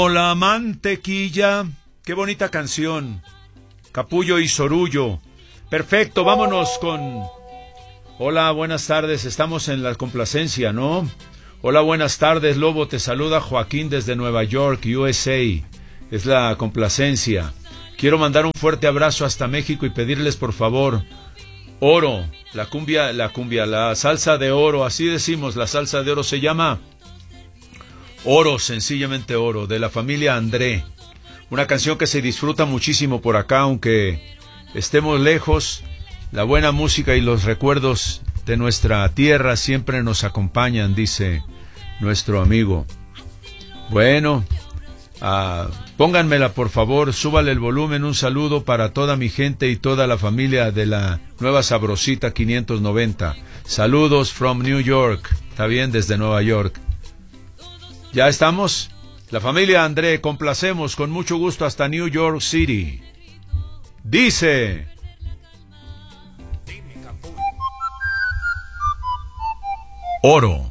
La mantequilla, qué bonita canción. Capullo y Sorullo. Perfecto, vámonos con... Hola, buenas tardes, estamos en la complacencia, ¿no? Hola, buenas tardes, Lobo, te saluda Joaquín desde Nueva York, USA. Es la complacencia. Quiero mandar un fuerte abrazo hasta México y pedirles por favor, oro, la salsa de oro, así decimos, la salsa de oro se llama Oro, sencillamente Oro, de la familia André. Una canción que se disfruta muchísimo por acá, aunque estemos lejos. La buena música y los recuerdos de nuestra tierra siempre nos acompañan, dice nuestro amigo. Bueno, pónganmela por favor, súbale el volumen. Un saludo para toda mi gente y toda la familia de la Nueva Sabrosita 590. Saludos from New York. Está bien, desde Nueva York. ¿Ya estamos? La familia André, complacemos con mucho gusto hasta New York City. Dice... Oro.